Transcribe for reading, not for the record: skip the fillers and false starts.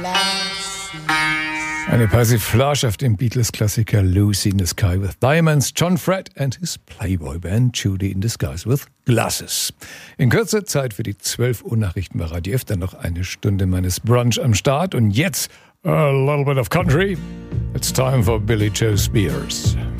Eine Persiflage auf den Beatles-Klassiker Lucy in the Sky with Diamonds, John Fred and his Playboy-Band Judy in the Skies with Glasses. In kürzer Zeit für die 12 Uhr Nachrichten bei Radio F, dann noch eine Stunde meines Brunch am Start und jetzt a little bit of country. It's time for Billy Joe Spears.